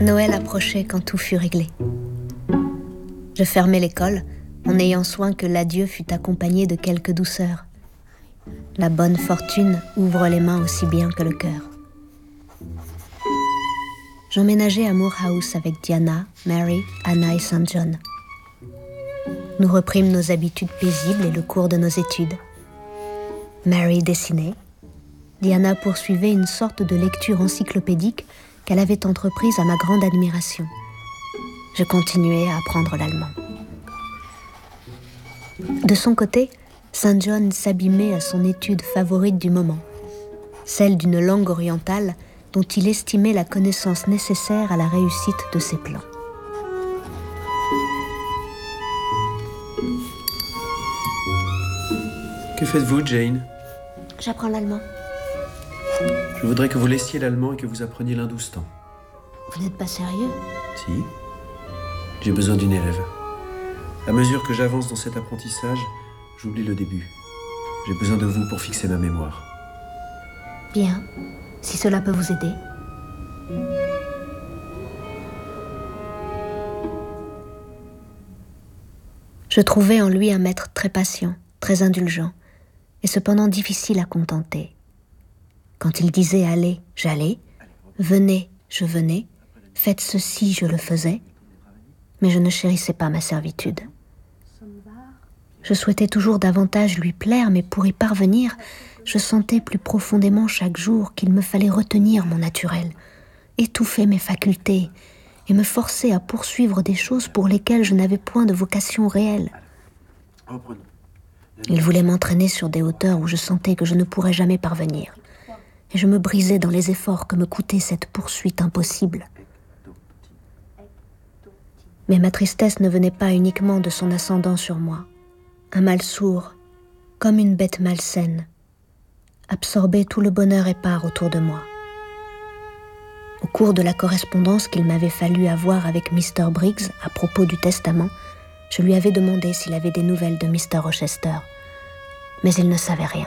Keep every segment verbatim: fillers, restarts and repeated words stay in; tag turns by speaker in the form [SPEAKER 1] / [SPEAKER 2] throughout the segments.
[SPEAKER 1] Noël approchait quand tout fut réglé. Je fermai l'école en ayant soin que l'adieu fût accompagné de quelque douceur. La bonne fortune ouvre les mains aussi bien que le cœur. J'emménageai à Moor House avec Diana, Mary, Anna et Saint John. Nous reprîmes nos habitudes paisibles et le cours de nos études. Mary dessinait. Diana poursuivait une sorte de lecture encyclopédique qu'elle avait entreprise à ma grande admiration. Je continuais à apprendre l'allemand. De son côté, Saint John s'abîmait à son étude favorite du moment, celle d'une langue orientale dont il estimait la connaissance nécessaire à la réussite de ses plans.
[SPEAKER 2] Que faites-vous, Jane ?
[SPEAKER 1] J'apprends l'allemand.
[SPEAKER 2] Je voudrais que vous laissiez l'allemand et que vous appreniez l'hindoustan.
[SPEAKER 1] Vous n'êtes pas sérieux ?
[SPEAKER 2] Si. J'ai besoin d'une élève. À mesure que j'avance dans cet apprentissage, j'oublie le début. J'ai besoin de vous pour fixer ma mémoire.
[SPEAKER 1] Bien, si cela peut vous aider. Je trouvais en lui un maître très patient, très indulgent, et cependant difficile à contenter. Quand il disait « allez », j'allais, « venez », je venais, « faites ceci », je le faisais, mais je ne chérissais pas ma servitude. Je souhaitais toujours davantage lui plaire, mais pour y parvenir, je sentais plus profondément chaque jour qu'il me fallait retenir mon naturel, étouffer mes facultés et me forcer à poursuivre des choses pour lesquelles je n'avais point de vocation réelle. Il voulait m'entraîner sur des hauteurs où je sentais que je ne pourrais jamais parvenir, et je me brisais dans les efforts que me coûtait cette poursuite impossible. Mais ma tristesse ne venait pas uniquement de son ascendant sur moi. Un mal sourd, comme une bête malsaine, absorbait tout le bonheur épars autour de moi. Au cours de la correspondance qu'il m'avait fallu avoir avec mister Briggs à propos du testament, je lui avais demandé s'il avait des nouvelles de mister Rochester, mais il ne savait rien.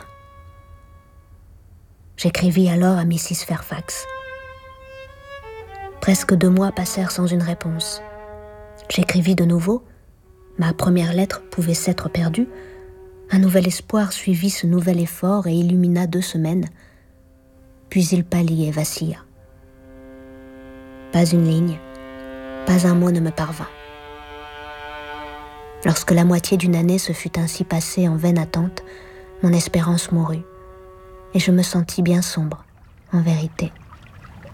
[SPEAKER 1] J'écrivis alors à missus Fairfax. Presque deux mois passèrent sans une réponse. J'écrivis de nouveau. Ma première lettre pouvait s'être perdue. Un nouvel espoir suivit ce nouvel effort et illumina deux semaines. Puis il pâlit et vacilla. Pas une ligne, pas un mot ne me parvint. Lorsque la moitié d'une année se fut ainsi passée en vaine attente, mon espérance mourut, et je me sentis bien sombre, en vérité.